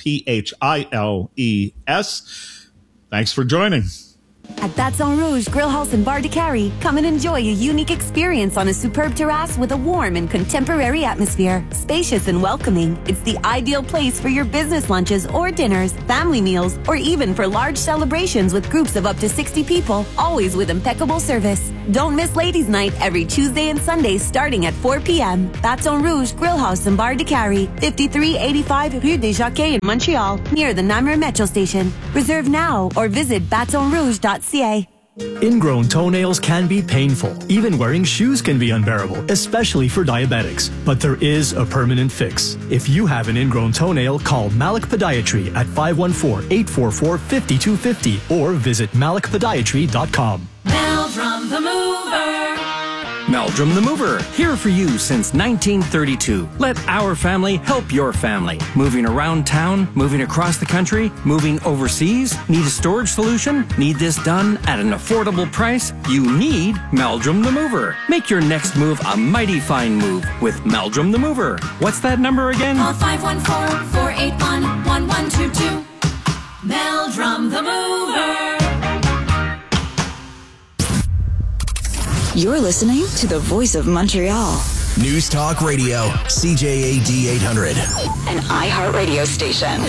PHILES. Thanks for joining. At Baton Rouge Grill House and Bar de Carry, come and enjoy a unique experience on a superb terrace with a warm and contemporary atmosphere. Spacious and welcoming, it's the ideal place for your business lunches or dinners, family meals, or even for large celebrations with groups of up to 60 people, always with impeccable service. Don't miss Ladies' Night every Tuesday and Sunday starting at 4 p.m. Baton Rouge Grill House and Bar de Carry, 5385 Rue des Jockeys in Montreal, near the Namur Metro Station. Reserve now or visit batonrouge.ca. Ingrown toenails can be painful. Even wearing shoes can be unbearable, especially for diabetics. But there is a permanent fix. If you have an ingrown toenail, call Malik Podiatry at 514-844-5250 or visit malikpodiatry.com. Meldrum the Mover. Meldrum the Mover, here for you since 1932. Let our family help your family. Moving around town, moving across the country, moving overseas? Need a storage solution? Need this done at an affordable price? You need Meldrum the Mover. Make your next move a mighty fine move with Meldrum the Mover. What's that number again? Call 514-481-1122. Meldrum the Mover. You're listening to the Voice of Montreal. News Talk Radio, CJAD 800. An iHeartRadio station.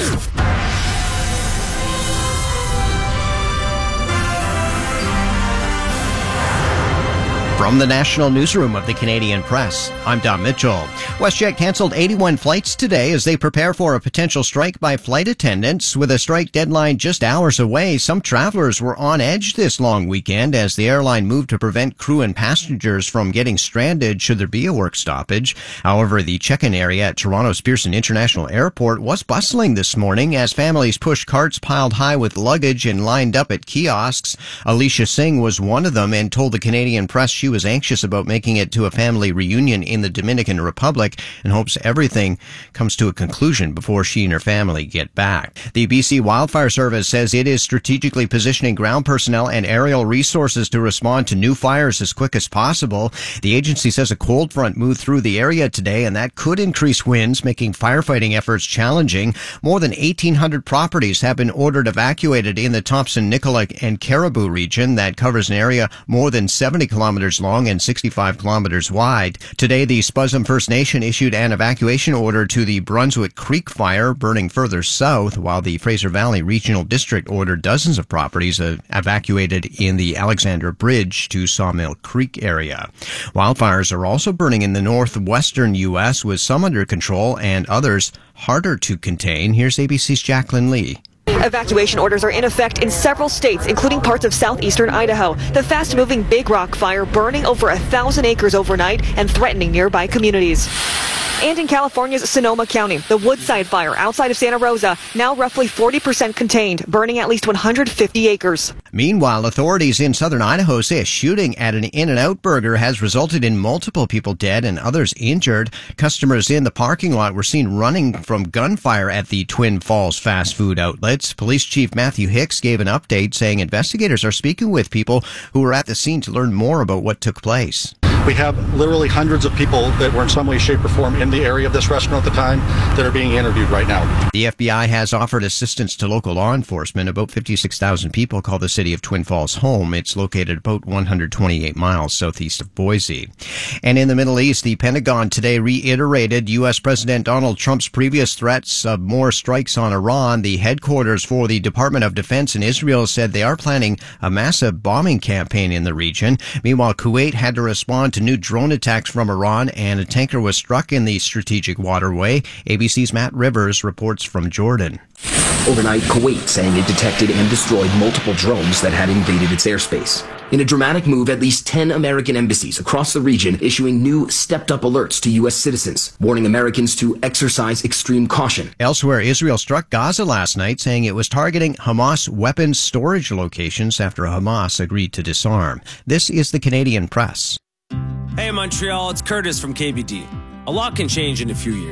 From the National Newsroom of the Canadian Press, I'm Don Mitchell. WestJet canceled 81 flights today as they prepare for a potential strike by flight attendants. With a strike deadline just hours away, some travelers were on edge this long weekend as the airline moved to prevent crew and passengers from getting stranded should there be a work stoppage. However, the check-in area at Toronto's Pearson International Airport was bustling this morning as families pushed carts piled high with luggage and lined up at kiosks. Alicia Singh was one of them and told the Canadian Press she was anxious about making it to a family reunion in the Dominican Republic and hopes everything comes to a conclusion before she and her family get back. The BC Wildfire Service says it is strategically positioning ground personnel and aerial resources to respond to new fires as quick as possible. The agency says a cold front moved through the area today and that could increase winds, making firefighting efforts challenging. More than 1,800 properties have been ordered evacuated in the Thompson, Nicola, and Caribou region that covers an area more than 70 kilometers long and 65 kilometers wide. Today, the Spuzzum First Nation issued an evacuation order to the Brunswick Creek fire burning further south, while the Fraser Valley Regional District ordered dozens of properties evacuated in the Alexander Bridge to Sawmill Creek area. Wildfires are also burning in the northwestern U.S., with some under control and others harder to contain. Here's ABC's Jacqueline Lee. Evacuation orders are in effect in several states, including parts of southeastern Idaho. The fast-moving Big Rock fire burning over 1,000 acres overnight and threatening nearby communities. And in California's Sonoma County, the Woodside fire outside of Santa Rosa, now roughly 40% contained, burning at least 150 acres. Meanwhile, authorities in southern Idaho say a shooting at an In-N-Out Burger has resulted in multiple people dead and others injured. Customers in the parking lot were seen running from gunfire at the Twin Falls fast food outlets. Police Chief Matthew Hicks gave an update saying investigators are speaking with people who were at the scene to learn more about what took place. We have literally hundreds of people that were in some way, shape, or form in the area of this restaurant at the time that are being interviewed right now. The FBI has offered assistance to local law enforcement. About 56,000 people call the city of Twin Falls home. It's located about 128 miles southeast of Boise. And in the Middle East, the Pentagon today reiterated U.S. President Donald Trump's previous threats of more strikes on Iran. The headquarters for the Department of Defense in Israel said they are planning a massive bombing campaign in the region. Meanwhile, Kuwait had to respond to new drone attacks from Iran, and a tanker was struck in the strategic waterway. ABC's Matt Rivers reports from Jordan. Overnight, Kuwait saying it detected and destroyed multiple drones that had invaded its airspace. In a dramatic move, at least 10 American embassies across the region issuing new stepped-up alerts to U.S. citizens, warning Americans to exercise extreme caution. Elsewhere, Israel struck Gaza last night, saying it was targeting Hamas weapons storage locations after Hamas agreed to disarm. This is the Canadian Press. Hey Montreal, it's Curtis from KBD. A lot can change in a few years.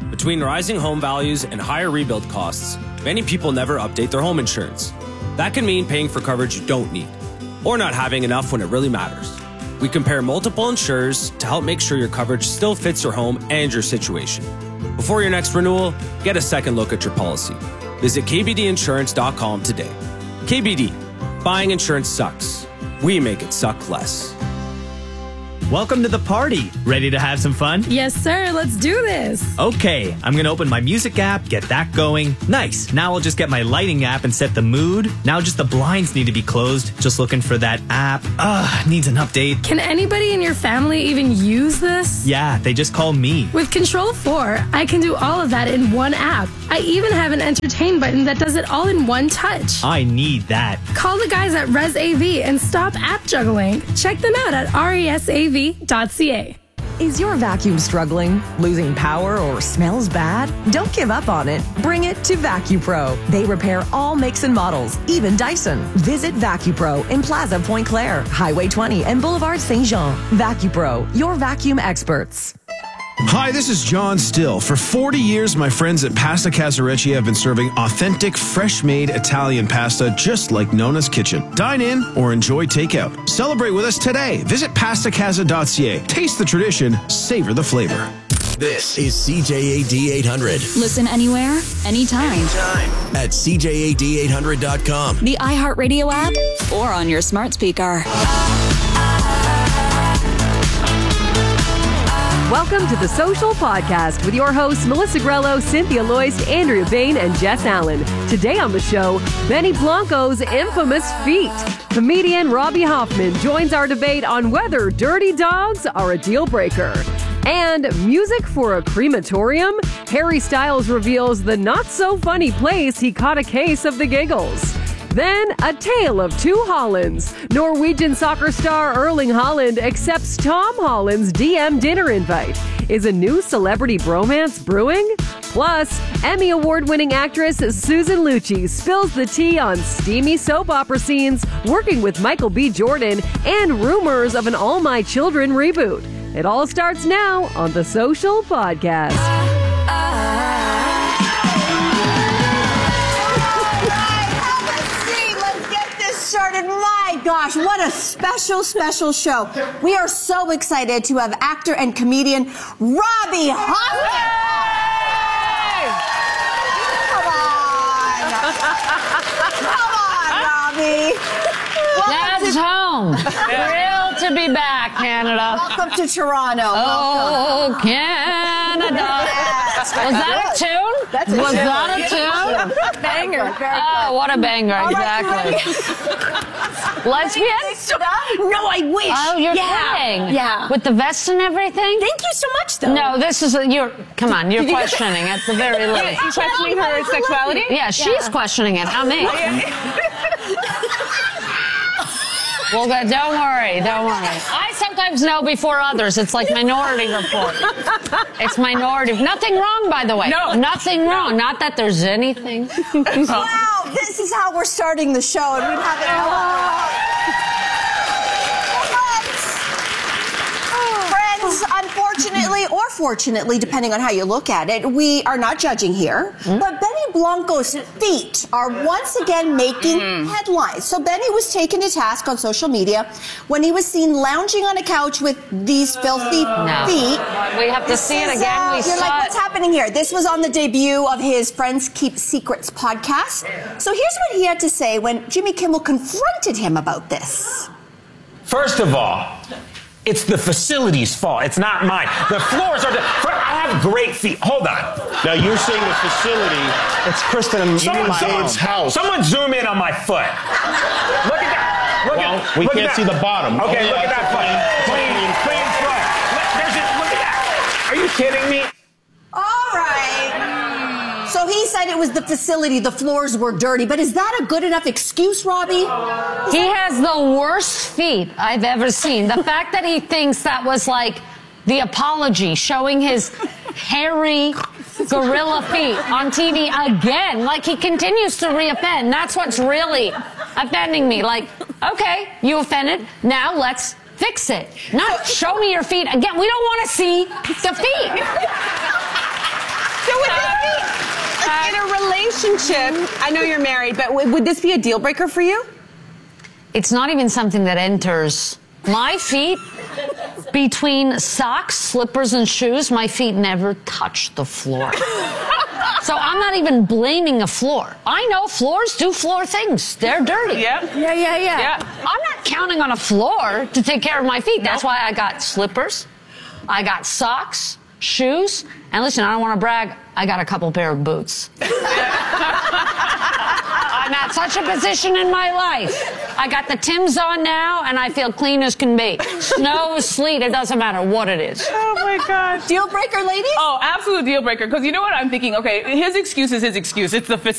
Between rising home values and higher rebuild costs, many people never update their home insurance. That can mean paying for coverage you don't need, or not having enough when it really matters. We compare multiple insurers to help make sure your coverage still fits your home and your situation. Before your next renewal, get a second look at your policy. Visit kbdinsurance.com today. KBD, buying insurance sucks. We make it suck less. Welcome to the party. Ready to have some fun? Yes, sir. Let's do this. Okay, I'm going to open my music app, get that going. Nice. Now I'll just get my lighting app and set the mood. Now just the blinds need to be closed. Just looking for that app. Needs an update. Can anybody in your family even use this? Yeah, they just call me. With Control 4, I can do all of that in one app. I even have an entertain button that does it all in one touch. I need that. Call the guys at ResAV and stop app juggling. Check them out at resav.ca. Is your vacuum struggling, losing power, or smells bad? Don't give up on it. Bring it to VacuPro. They repair all makes and models, even Dyson. Visit VacuPro in Plaza Point Claire, Highway 20, and Boulevard Saint Jean. VacuPro, your vacuum experts. Hi, this is John Still. For 40 years, my friends at Pasta Casareccia have been serving authentic, fresh-made Italian pasta just like Nona's Kitchen. Dine in or enjoy takeout. Celebrate with us today. Visit pastacasa.ca. Taste the tradition, savor the flavor. This is CJAD 800. Listen anywhere, anytime. At CJAD800.com. The iHeartRadio app or on your smart speaker. Welcome to The Social Podcast with your hosts Melissa Grello, Cynthia Loist, Andrea Bain, and Jess Allen. Today on the show, Benny Blanco's infamous feet. Comedian Robbie Hoffman joins our debate on whether dirty dogs are a deal breaker. And music for a crematorium? Harry Styles reveals the not-so-funny place he caught a case of the giggles. Then, a tale of two Hollands. Norwegian soccer star Erling Haaland accepts Tom Holland's DM dinner invite. Is a new celebrity bromance brewing? Plus, Emmy Award-winning actress Susan Lucci spills the tea on steamy soap opera scenes, working with Michael B. Jordan, and rumors of an All My Children reboot. It all starts now on The Social Podcast. Started. My gosh, what a special show. We are so excited to have actor and comedian Robbie Hoffman. Come on, Robbie. That's home. Thrilled to be back, Canada. Welcome to Toronto. Oh, welcome. Canada. Yes. Was that a tune? Was that a tune? Banger. Oh, what a banger, exactly. Lesbian? No, I wish. Oh, you're kidding? Yeah. With the vest and everything? Thank you so much, though. No, this is, come on, you're questioning at the very least. You're questioning her sexuality? Yeah, she's questioning it, not me. Well, don't worry. I sometimes know before others. It's like Minority Report. It's Minority. Nothing wrong, by the way. No. Nothing wrong. Not that there's anything. Wow, this is how we're starting the show, and we have it. Friends, unfortunately or fortunately, depending on how you look at it, we are not judging here. But Benny Blanco's feet are once again making headlines. So Benny was taken to task on social media when he was seen lounging on a couch with these filthy feet. We have to see it again. You're like, what's happening here? This was on the debut of his Friends Keep Secrets podcast. So here's what he had to say when Jimmy Kimmel confronted him about this. First of all, it's the facility's fault. It's not mine. The floors are... I have great feet. Hold on. Now, you're saying the facility... It's Kristen and Dave's house. Someone zoom in on my foot. Look at that. We can't see the bottom. Okay, look at that foot. Clean foot. Look at that. Are you kidding me? All right. So he said it was the facility, the floors were dirty. But is that a good enough excuse, Robbie? He has the worst feet I've ever seen. The fact that he thinks that was like the apology, showing his hairy gorilla feet on TV again. Like he continues to reoffend. That's what's really offending me. Like, okay, you offended. Now let's fix it. Not show me your feet again. We don't want to see the feet. in a relationship, I know you're married, but would this be a deal breaker for you? It's not even something that enters my feet. Between socks, slippers, and shoes, my feet never touch the floor. So I'm not even blaming a floor. I know floors do floor things. They're dirty. Yep. Yeah. I'm not counting on a floor to take care of my feet. That's why I got slippers. I got socks, shoes, and listen, I don't want to brag, I got a couple pair of boots. I'm at such a position in my life. I got the Timbs on now, and I feel clean as can be. Snow, sleet, it doesn't matter what it is. Oh, my God. Deal breaker, ladies? Oh, absolute deal breaker. Because you know what I'm thinking? Okay, his excuse is his excuse. It's the